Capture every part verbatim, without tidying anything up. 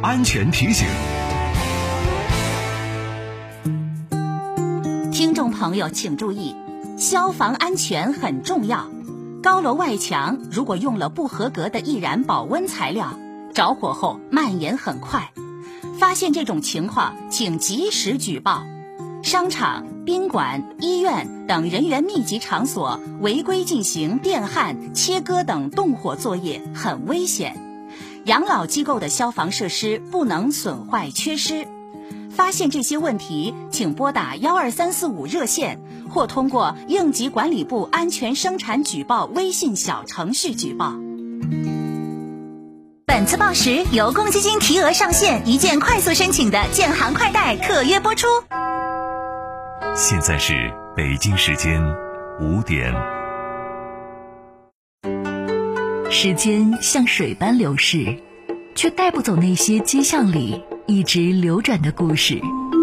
安全提醒。 听众朋友请注意，消防安全很重要。高楼外墙如果用了不合格的易燃保温材料，着火后蔓延很快。发现这种情况，请及时举报。商场、宾馆、医院等人员密集场所违规进行电焊、切割等动火作业很危险。养老机构的消防设施不能损坏缺失。发现这些问题，请拨打幺二三四五热线，或通过应急管理部安全生产举报微信小程序举报。本次报时由公积金提额上线一键快速申请的建行快贷特约播出。 现在是北京时间五点。 时间像水般流逝，却带不走那些街巷里一直流转的故事。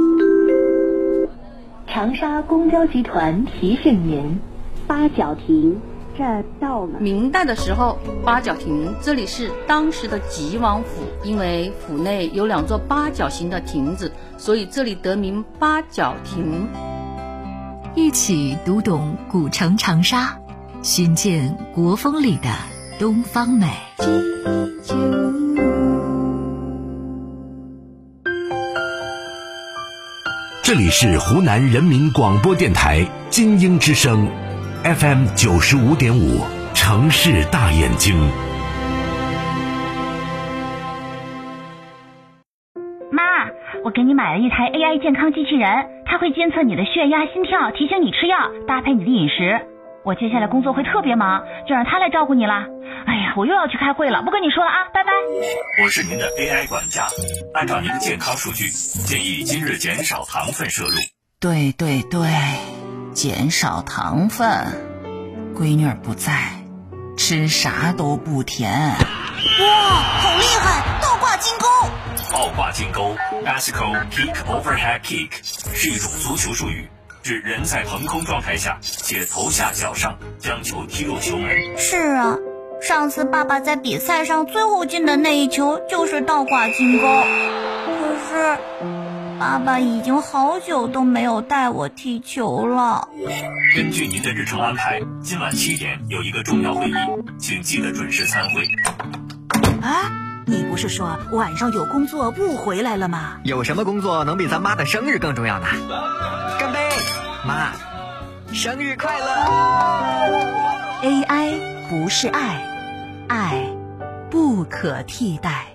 长沙公交集团提醒您，八角亭这到了。 明代的时候，八角亭这里是当时的吉王府，因为府内有两座八角形的亭子，所以这里得名八角亭。 一起读懂古城长沙，寻见国风里的东方美。 这里是湖南人民广播电台金鹰之声 F M 九十五点五，城市大眼睛。 妈，我给你买了一台 A I 健康机器人，它会监测你的血压、心跳，提醒你吃药，搭配你的饮食。我接下来工作会特别忙，就让它来照顾你啦。哎呀，我又要去开会了，不跟你说了啊，拜拜。 我是您的 A I 管家，按照您的健康数据，建议今日减少糖分摄入。 对对对，减少糖分。闺女儿不在，吃啥都不甜。 哇，好厉害！倒挂金钩。 倒挂金钩 Bicycle Kick Overhead Kick 是一种足球术语，指人在腾空状态下且头下脚上将球踢入球门。 是啊，上次爸爸在比赛上最后进的那一球就是倒挂金钩。可是爸爸已经好久都没有带我踢球了。 根据您的日程安排，今晚七点有一个重要会议，请记得准时参会。 啊，你不是说晚上有工作不回来了吗？ 有什么工作能比咱妈的生日更重要呢？干杯，妈，生日快乐。 A I 不是爱，爱不可替代。